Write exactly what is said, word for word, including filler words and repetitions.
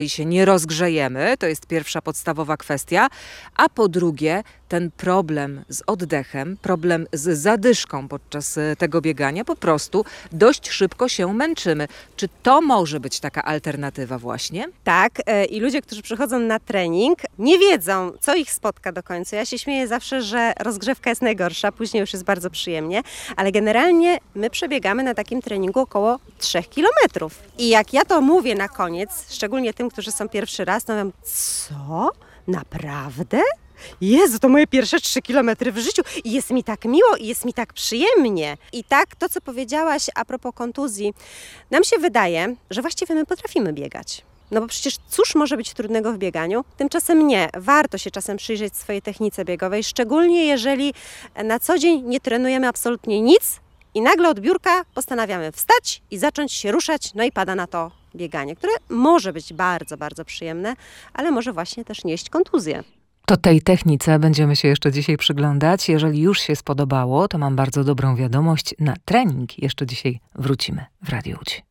się nie rozgrzejemy, to jest pierwsza podstawowa kwestia, a po drugie ten problem z oddechem, problem z zadyszką podczas e, tego biegania, po prostu dość szybko się męczymy. Czy to może być taka alternatywa właśnie? Tak, e, i ludzie, którzy przychodzą na trening, nie wiedzą, co ich spotka do końca. Ja się śmieję zawsze, że rozgrzewka jest najgorsza, później już jest bardzo przyjemnie, ale generalnie my przebiegamy na takim treningu około trzech kilometrów. I jak ja to mówię na koniec, szczególnie tym, którzy są pierwszy raz, to mówią, co? Naprawdę? Jezu, to moje pierwsze trzy kilometry w życiu i jest mi tak miło i jest mi tak przyjemnie. I tak, to co powiedziałaś a propos kontuzji, nam się wydaje, że właściwie my potrafimy biegać. No bo przecież cóż może być trudnego w bieganiu? Tymczasem nie. Warto się czasem przyjrzeć swojej technice biegowej, szczególnie jeżeli na co dzień nie trenujemy absolutnie nic i nagle od biurka postanawiamy wstać i zacząć się ruszać, no i pada na to bieganie, które może być bardzo, bardzo przyjemne, ale może właśnie też nieść kontuzję. To tej technice będziemy się jeszcze dzisiaj przyglądać. Jeżeli już się spodobało, to mam bardzo dobrą wiadomość. Na trening jeszcze dzisiaj wrócimy w Radiu Łódź.